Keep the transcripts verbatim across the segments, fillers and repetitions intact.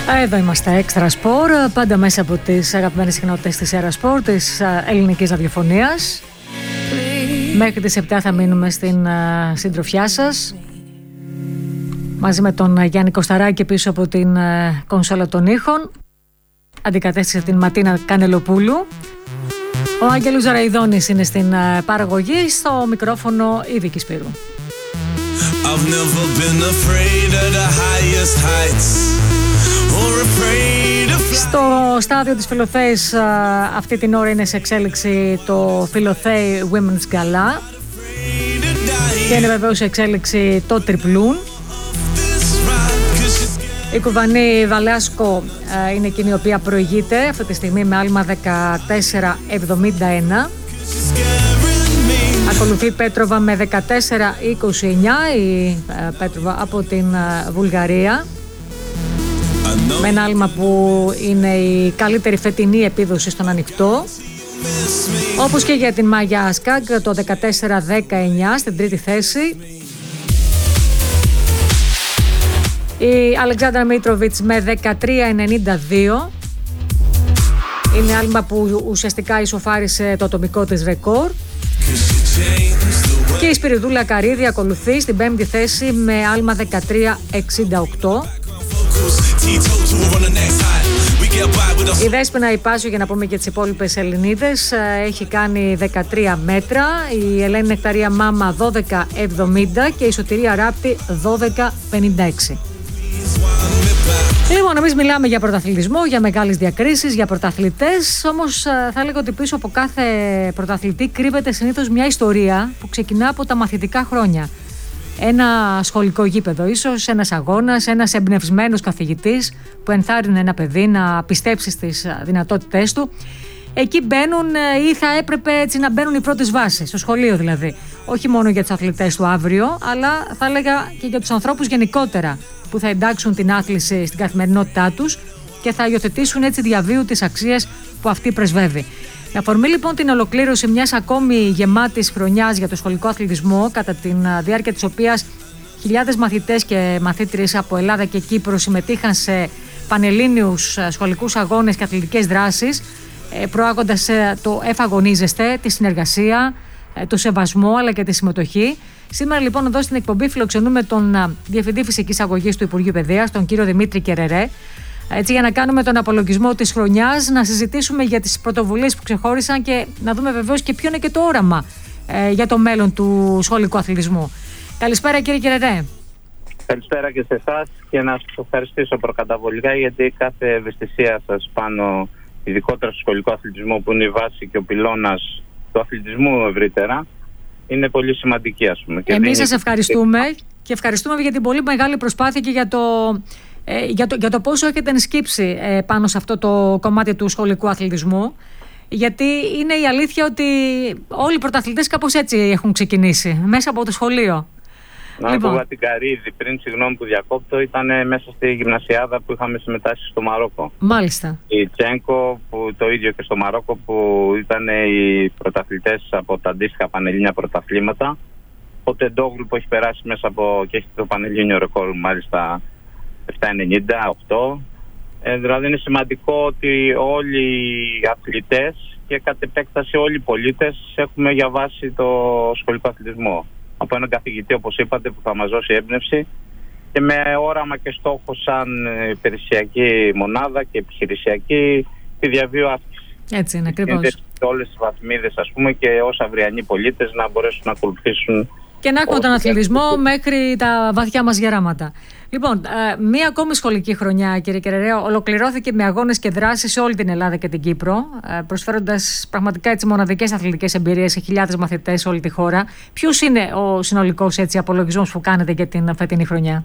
Εδώ είμαστε, Έξτρα Σπορ, πάντα μέσα από τις αγαπημένες συχνότητες της Έρα Σπορ, της ελληνικής ραδιοφωνίας. Μέχρι τις επτά θα μείνουμε στην συντροφιά σας, μαζί με τον Γιάννη Κωσταράκη πίσω από την κονσόλα των ήχων. Αντικατέστησε την Ματίνα Κανελοπούλου. Ο Άγγελος Ζαραϊδόνης είναι στην παραγωγή, στο μικρόφωνο η Βίκη Σπύρου. I've never been afraid of the highest heights or afraid of... Στο στάδιο της Φιλοθέης αυτή την ώρα είναι σε εξέλιξη το Φιλοθέη Women's Gala και είναι βεβαίως σε εξέλιξη το τριπλούν. Η Κουβανή Βαλάσκο είναι εκείνη η οποία προηγείται αυτή τη στιγμή με άλμα δεκατέσσερα εβδομήντα ένα. Ακολουθεί η Πέτροβα με δεκατέσσερα είκοσι εννιά, η Πέτροβα από την Βουλγαρία, με ένα άλμα που είναι η καλύτερη φετινή επίδοση στον ανοιχτό. Όπως και για την Μάγια Άσκαγκ, το δεκατέσσερα δεκαεννιά στην τρίτη θέση. Η Αλεξάνδρα Μίτροβιτς με δεκατρία ενενήντα δύο. Είναι άλμα που ουσιαστικά ισοφάρισε το ατομικό της ρεκόρ. Και η Σπυριδούλα Καρίδη ακολουθεί στην πέμπτη θέση με άλμα δεκατρία εξήντα οκτώ. Η Δέσποινα Ιπάσιο, για να πούμε και τις υπόλοιπες Ελληνίδες, έχει κάνει δεκατρία μέτρα. Η Ελένη Νεκταρία Μάμα δώδεκα εβδομήντα και η Σωτηρία Ράπτη δώδεκα πενήντα έξι. Λοιπόν, εμείς μιλάμε για πρωταθλητισμό, για μεγάλες διακρίσεις, για πρωταθλητές. Όμως θα έλεγα ότι πίσω από κάθε πρωταθλητή κρύβεται συνήθως μια ιστορία που ξεκινά από τα μαθητικά χρόνια. Ένα σχολικό γήπεδο, ίσως ένας αγώνας, ένας εμπνευσμένος καθηγητής που ενθάρρυνε ένα παιδί να πιστέψει στις δυνατότητές του. Εκεί μπαίνουν ή θα έπρεπε έτσι να μπαίνουν οι πρώτες βάσεις, στο σχολείο δηλαδή. Όχι μόνο για τους αθλητές του αύριο, αλλά θα έλεγα και για τους ανθρώπους γενικότερα, που θα εντάξουν την άθληση στην καθημερινότητά τους και θα υιοθετήσουν έτσι διαβίου τις αξίες που αυτή πρεσβεύει. Με αφορμή λοιπόν την ολοκλήρωση μιας ακόμη γεμάτης χρονιάς για το σχολικό αθλητισμό, κατά τη διάρκεια της οποίας χιλιάδες μαθητές και μαθήτριες από Ελλάδα και Κύπρο συμμετείχαν σε πανελλήνιους σχολικούς αγώνες και αθλητικές δράσεις, προάγοντας το εφαγωνίζεστε, τη συνεργασία, το σεβασμό αλλά και τη συμμετοχή. Σήμερα λοιπόν εδώ στην εκπομπή φιλοξενούμε τον Διευθυντή Φυσικής Αγωγής του Υπουργείου Παιδείας, τον κύριο Δημήτρη Κερερέ, έτσι για να κάνουμε τον απολογισμό της χρονιάς, να συζητήσουμε για τις πρωτοβουλίες που ξεχώρισαν και να δούμε βεβαίως και ποιο είναι και το όραμα ε, για το μέλλον του σχολικού αθλητισμού. Καλησπέρα κύριε Κερερέ. Καλησπέρα και σε εσάς και να σας ευχαριστήσω προκαταβολικά, γιατί κάθε ευαισθησία σας πάνω, ειδικότερα στο σχολικό αθλητισμό που είναι η βάση και ο πυλώνας του αθλητισμού ευρύτερα, είναι πολύ σημαντική, ας πούμε. Εμείς σας ευχαριστούμε και ευχαριστούμε για την πολύ μεγάλη προσπάθεια και για το, ε, για το, για το πόσο έχετε ενσκύψει ε, πάνω σε αυτό το κομμάτι του σχολικού αθλητισμού, γιατί είναι η αλήθεια ότι όλοι οι πρωταθλητές κάπως έτσι έχουν ξεκινήσει, μέσα από το σχολείο. Να λοιπόν. πω την Καρίδη πριν, συγγνώμη που διακόπτω, ήταν μέσα στη γυμνασιάδα που είχαμε συμμετάσχει στο Μαρόκο. Μάλιστα. Η Τσένκο, που το ίδιο και στο Μαρόκο, που ήταν οι πρωταθλητές από τα αντίστοιχα πανελλήνια πρωταθλήματα. Ο Τεντόγλου που έχει περάσει μέσα από και έχει το πανελλήνιο ρεκόρ, μάλιστα επτά ενενήντα οκτώ. Ε, δηλαδή είναι σημαντικό ότι όλοι οι αθλητές και κατ' επέκταση όλοι οι πολίτες έχουμε για βάση το σχολικό αθλητισμό. Από έναν καθηγητή, όπως είπατε, που θα μας δώσει έμπνευση και με όραμα και στόχο σαν υπηρεσιακή μονάδα και επιχειρησιακή τη διαβίου άσκηση. Έτσι είναι ακριβώς. Και όλες τις βαθμίδες, ας πούμε, και ως αυριανοί πολίτες να μπορέσουν να ακολουθήσουν. Και να έχουμε τον αθλητισμό μέχρι τα βαθιά μας γεράματα. Λοιπόν, μία ακόμη σχολική χρονιά, κύριε Κερερέ, ολοκληρώθηκε με αγώνες και δράσεις σε όλη την Ελλάδα και την Κύπρο, προσφέροντας πραγματικά έτσι μοναδικές αθλητικές εμπειρίες σε χιλιάδες μαθητές σε όλη τη χώρα. Ποιος είναι ο συνολικός έτσι απολογισμός που κάνετε για την φετινή χρονιά?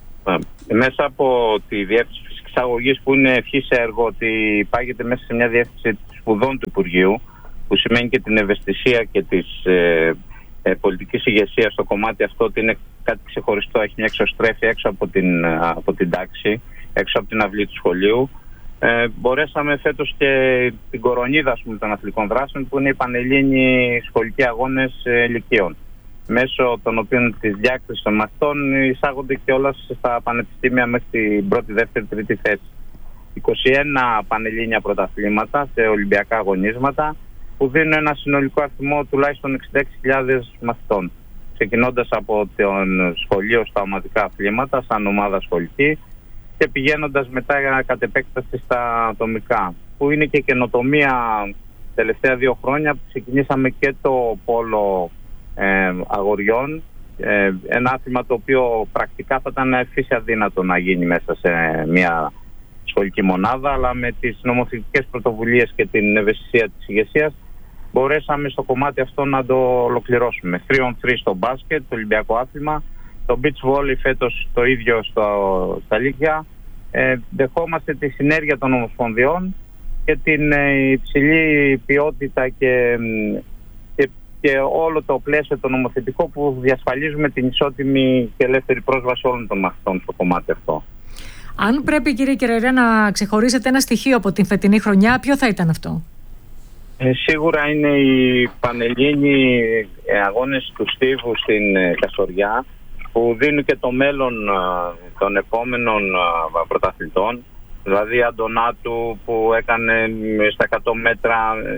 Μέσα από τη Διεύθυνση Φυσικής Αγωγής, που είναι ευχή σε έργο, ότι πάγεται μέσα σε μια διεύθυνση σπουδών του Υπουργείου, που σημαίνει και την ευαισθησία και της ε, ε, πολιτικής ηγεσίας στο κομμάτι αυτό, ότι είναι κάτι ξεχωριστό, έχει μια εξωστρέφεια έξω από την, από την τάξη, έξω από την αυλή του σχολείου. Ε, μπορέσαμε φέτος και την κορονίδα, ας πούμε, των αθλητικών δράσεων, που είναι οι πανελλήνιοι σχολικοί αγώνες ε, λυκείων, μέσω των οποίων της διάκρισης των μαθητών εισάγονται και όλα στα πανεπιστήμια μέχρι την πρώτη, δεύτερη, τρίτη θέση. είκοσι ένα πανελλήνια πρωταθλήματα σε ολυμπιακά αγωνίσματα που δίνουν ένα συνολικό αριθμό τουλάχιστον εξήντα έξι χιλιάδες μαθητών. Ξεκινώντας από το σχολείο στα ομαδικά αθλήματα, σαν ομάδα σχολική, και πηγαίνοντας μετά κατ' επέκταση στα ατομικά, που είναι και καινοτομία τελευταία δύο χρόνια που ξεκινήσαμε και το πόλο ε, αγοριών, ε, ένα άθλημα το οποίο πρακτικά θα ήταν φύση αδύνατο να γίνει μέσα σε μια σχολική μονάδα, αλλά με τις νομοθετικές πρωτοβουλίες και την ευαισθησία της ηγεσίας μπορέσαμε στο κομμάτι αυτό να το ολοκληρώσουμε. τρία on τρία στο μπάσκετ, το ολυμπιακό άθλημα, το beach volley φέτος το ίδιο στο, στα Λύκεια. Ε, δεχόμαστε τη συνέργεια των ομοσπονδιών και την ε, υψηλή ποιότητα και, και, και όλο το πλαίσιο το νομοθετικό που διασφαλίζουμε την ισότιμη και ελεύθερη πρόσβαση όλων των μαθητών στο κομμάτι αυτό. Αν πρέπει, κύριε Κεραιρέ, να ξεχωρίσετε ένα στοιχείο από την φετινή χρονιά, ποιο θα ήταν αυτό? Ε, σίγουρα είναι οι πανελλήνιοι αγώνες του Στίβου στην ε, Καστοριά, που δίνουν και το μέλλον α, των επόμενων α, πρωταθλητών. Δηλαδή Αντωνάτου που έκανε στα εκατό μέτρα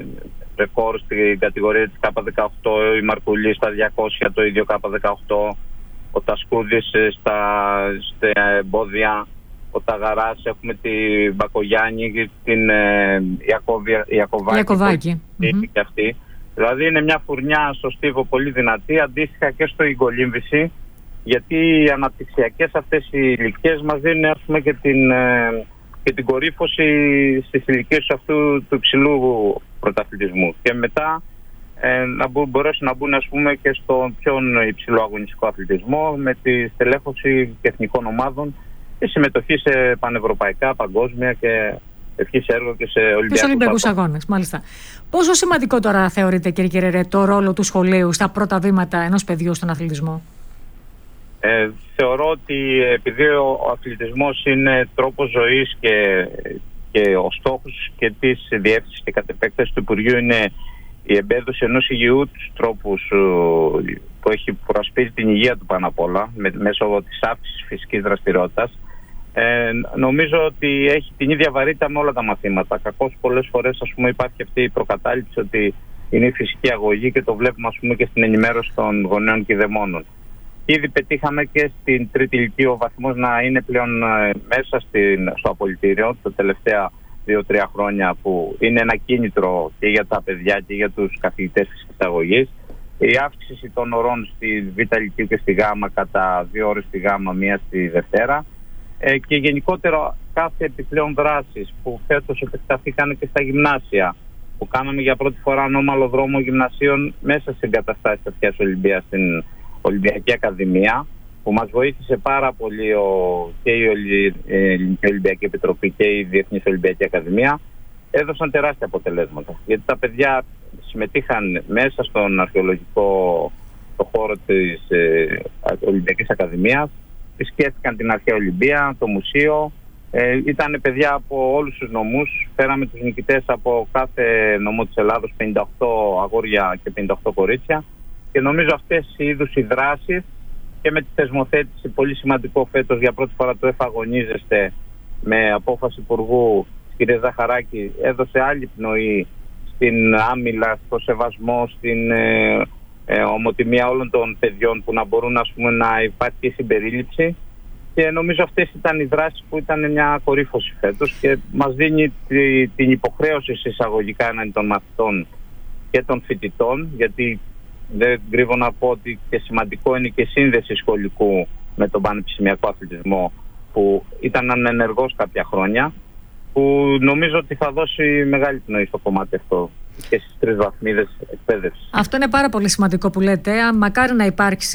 ρεκόρ στην κατηγορία της Κάπα δεκαοκτώ, η Μαρκουλή στα διακόσια το ίδιο Κάπα δεκαοκτώ, ο Τασκούδης στα, στα εμπόδια, ο Ταγαράς, έχουμε την Μπακογιάννη και την ε, Ιακωβάκη, Ιακωβάκη. Mm-hmm. Και αυτή. Δηλαδή είναι μια φουρνιά στο Στίβο πολύ δυνατή, αντίστοιχα και στο Ιγκολύμβηση, γιατί οι αναπτυξιακές αυτές οι ηλικίες μας δίνουν, ας πούμε, και την, ε, και την κορύφωση στις ηλικίες αυτού του υψηλού πρωταθλητισμού. Και μετά ε, να μπο, μπορέσουν να μπουν, ας πούμε, και στον πιο υψηλό αγωνιστικό αθλητισμό με τη στελέχωση και εθνικών ομάδων και συμμετοχή σε πανευρωπαϊκά, παγκόσμια και ευχή έργο και σε Ολυμπιακούς, Ολυμπιακούς αγώνες. Μάλιστα. Πόσο σημαντικό τώρα θεωρείτε, κύριε Κεραιρέ, το ρόλο του σχολείου στα πρώτα βήματα ενός παιδιού στον αθλητισμό? Ε, θεωρώ ότι επειδή ο αθλητισμός είναι τρόπος ζωής και, και ο στόχος και της διεύθυνσης και κατ' επέκταση του Υπουργείου είναι η εμπέδωση ενός υγιού τους τρόπους που έχει προασπίσει την υγεία του πάνω απ' όλα με, μέσω της αύξησης φυσικής δραστηριότητας. Ε, νομίζω ότι έχει την ίδια βαρύτητα με όλα τα μαθήματα. Κακώς πολλές φορές, ας πούμε, υπάρχει αυτή η προκατάληψη ότι είναι η φυσική αγωγή και το βλέπουμε, ας πούμε, και στην ενημέρωση των γονέων και δαιμόνων. Ήδη πετύχαμε και στην τρίτη ηλικία ο βαθμός να είναι πλέον ε, μέσα στην, στο απολυτήριο τα τελευταία δύο τρία χρόνια, που είναι ένα κίνητρο και για τα παιδιά και για τους καθηγητές φυσικής αγωγής. Η αύξηση των ωρών στη Β' ηλικίου και στη Γ κατά δύο ώρες στη Γ, μία στη Δευτέρα. Ε, και γενικότερα κάθε επιπλέον δράσεις που φέτος επεκταθήκαν και στα γυμνάσια, που κάναμε για πρώτη φορά ανώμαλο δρόμο γυμνασίων μέσα σε εγκαταστάσεις τέτοιας Ολυμπίας στην Ολυμπιακή Ακαδημία, που μας βοήθησε πάρα πολύ ο, και η Ελληνική Ολυμπιακή Επιτροπή και η Διεθνής Ολυμπιακή Ακαδημία, έδωσαν τεράστια αποτελέσματα. Γιατί τα παιδιά συμμετείχαν μέσα στον αρχαιολογικό το χώρο της ε, Ολυμπιακής Ακαδημίας, επισκέφθηκαν την Αρχαία Ολυμπία, το μουσείο. Ε, ήταν παιδιά από όλους τους νομούς. Φέραμε τους νικητές από κάθε νομό της Ελλάδος, πενήντα οκτώ αγόρια και πενήντα οκτώ κορίτσια. Και νομίζω αυτές οι είδους οι δράσεις και με τη θεσμοθέτηση, πολύ σημαντικό φέτος, για πρώτη φορά το εφαγωνίζεστε με απόφαση Υπουργού της κυρίας Ζαχαράκη, έδωσε άλλη πνοή στην άμυλα, στο σεβασμό, στην ε, ε, ομοτιμία όλων των παιδιών, που να μπορούν, ας πούμε, να υπάρχει και συμπερίληψη. Και νομίζω αυτές ήταν οι δράσεις που ήταν μια κορύφωση φέτος και μας δίνει τη, την υποχρέωση εισαγωγικά έναντι των μαθητών και των φοιτητών, γιατί δεν κρύβω να πω ότι και σημαντικό είναι και η σύνδεση σχολικού με τον πανεπιστημιακό αθλητισμό, που ήταν ανενεργός κάποια χρόνια, που νομίζω ότι θα δώσει μεγάλη πνοή στο κομμάτι αυτό και στις τρεις βαθμίδες εκπαίδευση. Αυτό είναι πάρα πολύ σημαντικό που λέτε. Μακάρι να υπάρξει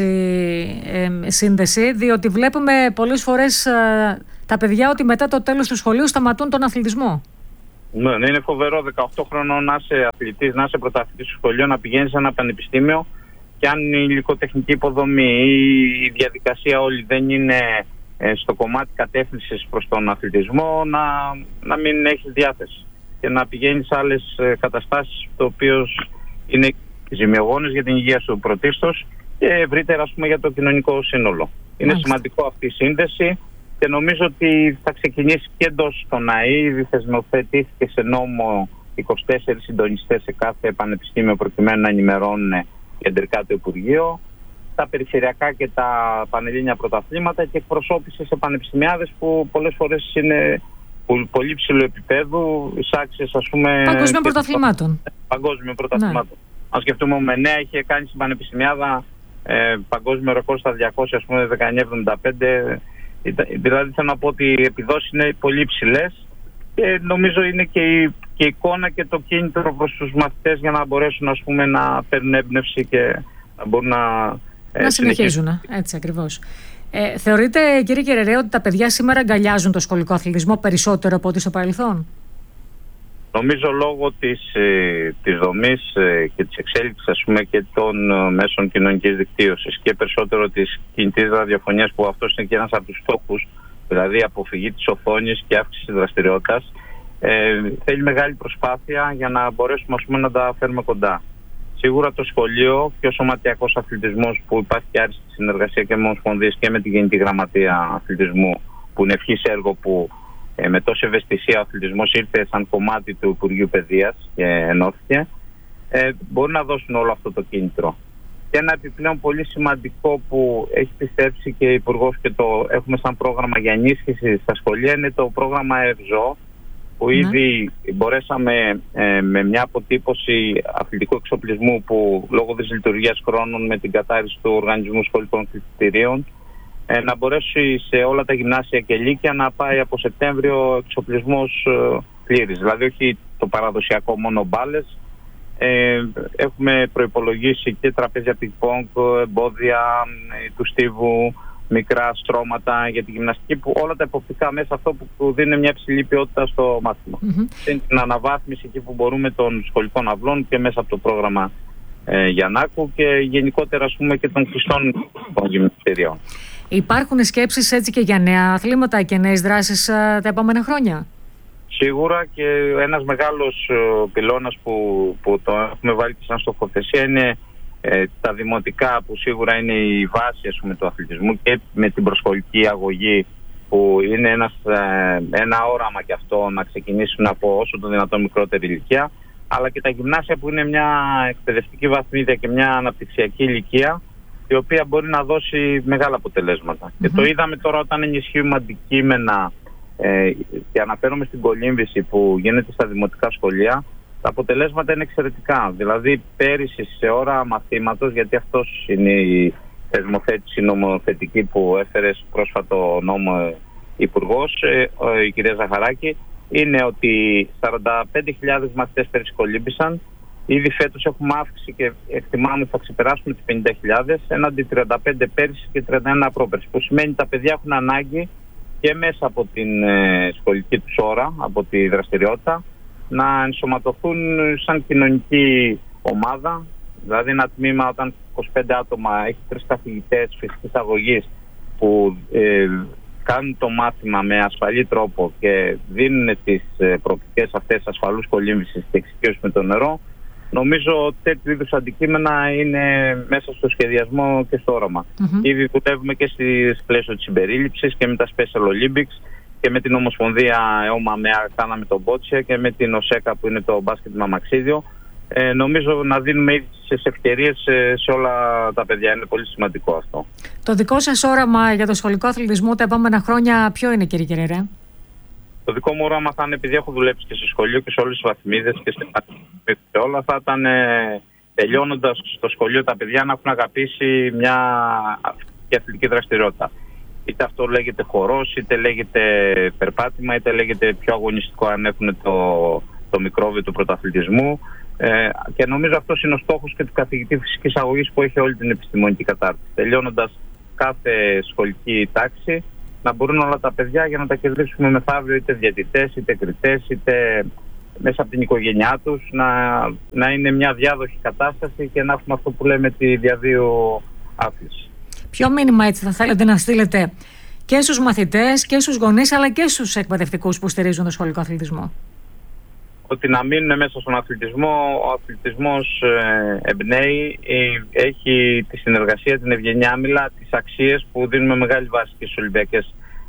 ε, σύνδεση, διότι βλέπουμε πολλές φορές ε, τα παιδιά ότι μετά το τέλος του σχολείου σταματούν τον αθλητισμό. Ναι, είναι φοβερό δεκαοκτώ χρονών να είσαι αθλητής, να είσαι πρωταθλητής στο σχολείο, να πηγαίνεις σε ένα πανεπιστήμιο και αν η υλικοτεχνική υποδομή ή η διαδικασία όλη δεν είναι ε, στο κομμάτι κατεύθυνσης προς τον αθλητισμό, να, να μην έχεις διάθεση και να πηγαίνεις σε άλλες ε, καταστάσεις, το οποίο είναι ζημιογόνες για την υγεία σου πρωτίστως και ευρύτερα, ας πούμε, για το κοινωνικό σύνολο. Είναι Μάλιστα. σημαντικό αυτή η σύνδεση. και νομίζω ότι θα ξεκινήσει και εντός των ΑΕΗ. Ήδη θεσμοθετήθηκε σε νόμο είκοσι τέσσερις συντονιστές σε κάθε πανεπιστήμιο προκειμένου να ενημερώνουν κεντρικά το Υπουργείο, τα περιφερειακά και τα πανελλήνια πρωταθλήματα και εκπροσώπηση σε πανεπιστημιάδες που πολλές φορές είναι πολύ ψηλού επίπεδου, εισάξεις ας πούμε... Παγκόσμιων πρωταθλημάτων. Παγκόσμιων πρωταθλημάτων. Ναι. Αν σκεφτούμε, ο Μενέα είχε κάνει στην πανεπιστημιάδα ε, παγκόσμιο ρεκόρ στα διακόσια, ας πούμε, δεκαεννιά εβδομήντα πέντε. Δηλαδή θέλω να πω ότι οι επιδόσεις είναι πολύ ψηλές και νομίζω είναι και η, και η εικόνα και το κίνητρο προς τους μαθητές για να μπορέσουν, ας πούμε, να παίρνουν έμπνευση και να μπορούν να... Ε, να συνεχίζουν, έτσι ακριβώς. Ε, θεωρείτε, κύριε Κεραιρέ, ότι τα παιδιά σήμερα αγκαλιάζουν το σχολικό αθλητισμό περισσότερο από ό,τι στο παρελθόν? Νομίζω λόγω της, ε, της δομής ε, και της εξέλιξης, ας πούμε, και των ε, μέσων κοινωνικής δικτύωσης και περισσότερο της κινητής ραδιοφωνίας, που αυτός είναι και ένας από τους στόχους, δηλαδή αποφυγή της οθόνης και αύξηση της δραστηριότητας, ε, θέλει μεγάλη προσπάθεια για να μπορέσουμε, ας πούμε, να τα φέρουμε κοντά. Σίγουρα το σχολείο και ο σωματιακός αθλητισμός, που υπάρχει και άριστη συνεργασία και με ομοσπονδίες και με την Γενική Γραμματεία Αθλητισμού, που είναι ευχής έργο, που ε, με τόση ευαισθησία ο αθλητισμός ήρθε σαν κομμάτι του Υπουργείου Παιδείας και ενώθηκε, ε, μπορεί να δώσουν όλο αυτό το κίνητρο. Και ένα επιπλέον πολύ σημαντικό που έχει πιστέψει και ο Υπουργός και το έχουμε σαν πρόγραμμα για ενίσχυση στα σχολεία είναι το πρόγραμμα ΕΒΖΟ, που ήδη ναι. μπορέσαμε ε, με μια αποτύπωση αθλητικού εξοπλισμού που λόγω της λειτουργίας χρόνων με την κατάρριση του Οργανισμού Σχολικών Κριτηρίων ε, να μπορέσει σε όλα τα γυμνάσια και λύκεια να πάει από Σεπτέμβριο εξοπλισμός ε, πλήρης. Δηλαδή όχι το παραδοσιακό μόνο μπάλες. Ε, έχουμε προϋπολογίσει και τραπέζια πινκ-πονγκ, εμπόδια ε, του στίβου, μικρά στρώματα για τη γυμναστική, που όλα τα εποπτικά μέσα αυτό που δίνει μια υψηλή ποιότητα στο μάθημα. Mm-hmm. Την αναβάθμιση εκεί που μπορούμε των σχολικών αυλών και μέσα από το πρόγραμμα ε, Γιαννάκου και γενικότερα, ας πούμε, και των κλειστών των γυμναστηριών. Υπάρχουν σκέψεις έτσι και για νέα αθλήματα και νέες δράσεις α, τα επόμενα χρόνια? Σίγουρα, και ένας μεγάλος uh, πυλώνας που, που το έχουμε βάλει και σαν στοχοθεσία είναι ε, τα δημοτικά, που σίγουρα είναι η βάση, ας πούμε, του αθλητισμού, και με την προσχολική αγωγή που είναι ένας, ε, ένα όραμα και αυτό να ξεκινήσουν από όσο το δυνατόν μικρότερη ηλικία, αλλά και τα γυμνάσια που είναι μια εκπαιδευτική βαθμίδια και μια αναπτυξιακή ηλικία η οποία μπορεί να δώσει μεγάλα αποτελέσματα. Mm-hmm. Και το είδαμε τώρα όταν ενισχύουμε αντικείμενα ε, και αναφέρομαι στην κολύμβηση που γίνεται στα δημοτικά σχολεία, τα αποτελέσματα είναι εξαιρετικά. Δηλαδή πέρυσι σε ώρα μαθήματος, γιατί αυτός είναι η θεσμοθέτηση νομοθετική που έφερε πρόσφατο νόμο Υπουργός, ε, η κυρία Ζαχαράκη, είναι ότι σαράντα πέντε χιλιάδες μαθητές πέρυσι κολύμβησαν. Ήδη φέτος έχουμε αύξηση και εκτιμάμε ότι θα ξεπεράσουμε τις πενήντα χιλιάδες, έναντι τριάντα πέντε πέρυσι και τριάντα ένα πρόπερσι, που σημαίνει ότι τα παιδιά έχουν ανάγκη και μέσα από την ε, σχολική τους ώρα, από τη δραστηριότητα, να ενσωματωθούν σαν κοινωνική ομάδα. Δηλαδή ένα τμήμα, όταν είκοσι πέντε άτομα έχει τρεις καθηγητές φυσικής αγωγής που ε, κάνουν το μάθημα με ασφαλή τρόπο και δίνουν τις προοπτικές αυτές ασφαλούς κολύμβησης και εξοικείωση με το νερό, νομίζω ότι τέτοιου είδους αντικείμενα είναι μέσα στο σχεδιασμό και στο όραμα. Mm-hmm. Ήδη δουλεύουμε και στη πλαίσιο της συμπερίληψης και με τα Special Olympics και με την Ομοσπονδία ΕΟΜΑ ΜΕΑ κάναμε τον Μπότσια και με την ΟΣΕΚΑ που είναι το μπάσκετ Μαμαξίδιο. Ε, νομίζω να δίνουμε ίδιες ευκαιρίες σε, σε όλα τα παιδιά. Είναι πολύ σημαντικό αυτό. Το δικό σας όραμα για το σχολικό αθλητισμό τα επόμενα χρόνια ποιο είναι, κύριε Κεραιρέ? Το δικό μου όραμα θα είναι, επειδή έχω δουλέψει και σε σχολείο και σε όλες τις βαθμίδες και σε όλα, θα ήταν ε, τελειώνοντας στο σχολείο τα παιδιά να έχουν αγαπήσει μια αθλητική δραστηριότητα. Είτε αυτό λέγεται χορός, είτε λέγεται περπάτημα, είτε λέγεται πιο αγωνιστικό αν έχουν το, το μικρόβιο του πρωταθλητισμού. Ε, και νομίζω αυτός είναι ο στόχος και του καθηγητή φυσικής αγωγής που έχει όλη την επιστημονική κατάρτιση. Τελειώνοντας κάθε σχολική τάξη, να μπορούν όλα τα παιδιά, για να τα κερδίσουμε μεθαύριο, είτε διαιτητές, είτε κριτές, είτε μέσα από την οικογένειά τους, να, να είναι μια διάδοχη κατάσταση και να έχουμε αυτό που λέμε τη διαδίου άφηση. Ποιο μήνυμα έτσι θα θέλετε να στείλετε και στους μαθητές και στους γονείς, αλλά και στους εκπαιδευτικούς που στηρίζουν τον σχολικό αθλητισμό? Ότι να μείνουν μέσα στον αθλητισμό. Ο αθλητισμός ε, εμπνέει, ε, έχει τη συνεργασία, την ευγενιά άμυλα, τις αξίες που δίνουμε μεγάλη βάση και στις Ολυμπιακές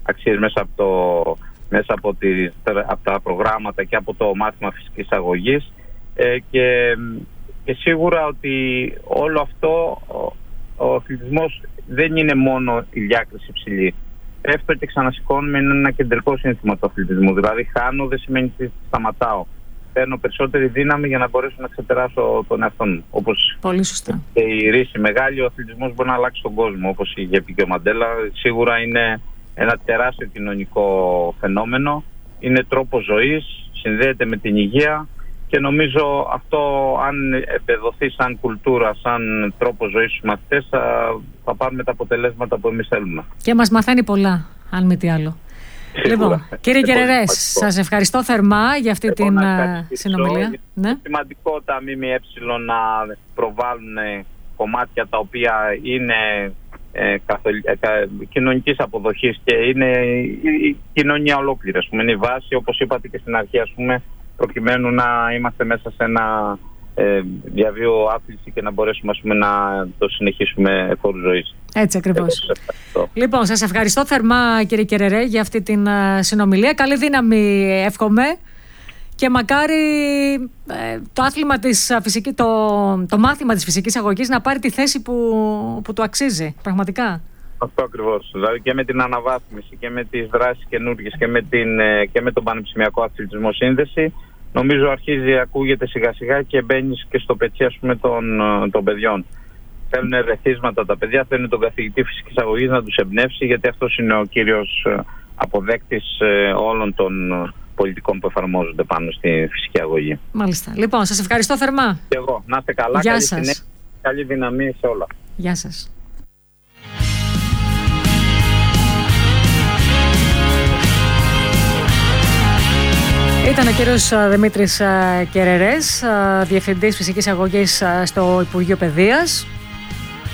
αξίες μέσα από, το, μέσα από, τις, από τα προγράμματα και από το μάθημα φυσικής αγωγής ε, και, και σίγουρα ότι όλο αυτό ο, ο αθλητισμός δεν είναι μόνο η διάκριση ψηλή. Πέφτω και ξανασηκώνουμε, είναι ένα κεντρικό σύνθημα του αθλητισμού. Δηλαδή, χάνω δεν σημαίνει ότι σταματάω. Παίρνω περισσότερη δύναμη για να μπορέσω να ξεπεράσω τον εαυτό μου. Όπως πολύ σωστά. Και η ρίση μεγάλη, ο αθλητισμός μπορεί να αλλάξει τον κόσμο, όπως είχε πει και ο Μαντέλα. Σίγουρα είναι ένα τεράστιο κοινωνικό φαινόμενο. Είναι τρόπος ζωής, συνδέεται με την υγεία και νομίζω αυτό, αν επεδοθεί σαν κουλτούρα, σαν τρόπο ζωής στους μαθητές, θα, θα πάρουμε τα αποτελέσματα που εμείς θέλουμε. Και μας μαθαίνει πολλά, αν μη τι άλλο. Λοιπόν, κύριε Κερερές, σας ευχαριστώ θερμά για αυτή την συνομιλία. Είναι ναι. σημαντικό τα ΜΜΕ να προβάλλουν κομμάτια τα οποία είναι ε, καθολ... ε, κοινωνικής αποδοχής και είναι η κοινωνία ολόκληρη. Ας πούμε, είναι η βάση, όπως είπατε και στην αρχή, ας πούμε, προκειμένου να είμαστε μέσα σε ένα ε, διαβίω άθληση και να μπορέσουμε, ας πούμε, να το συνεχίσουμε εφόρου ζωής. Έτσι ακριβώς. Λοιπόν, σας ευχαριστώ θερμά, κύριε Κερερέ, για αυτή την uh, συνομιλία. Καλή δύναμη εύχομαι και μακάρι ε, το, άθλημα της, uh, φυσική, το, το μάθημα της φυσικής αγωγής να πάρει τη θέση που, που του αξίζει, πραγματικά. Αυτό ακριβώς. Δηλαδή και με την αναβάθμιση και με τις δράσεις καινούργιες και με, την, και με τον Πανεπιστημιακό Αθλητισμό Σύνδεση, νομίζω αρχίζει, ακούγεται σιγά σιγά και μπαίνει και στο πετσί, ας πούμε, των, των παιδιών. Θέλουν ερεθίσματα τα παιδιά, θέλουν τον καθηγητή φυσικής αγωγής να τους εμπνεύσει, γιατί αυτός είναι ο κύριος αποδέκτης όλων των πολιτικών που εφαρμόζονται πάνω στη φυσική αγωγή. Μάλιστα. Λοιπόν, σας ευχαριστώ θερμά. Και εγώ. Να είστε καλά. Γεια καλή σας. συνέχεια, καλή δύναμη σε όλα. Γεια σας. Ήταν ο κύριος Δημήτρης Κερερές, διευθυντής φυσικής αγωγής στο Υπουργείο Παιδείας.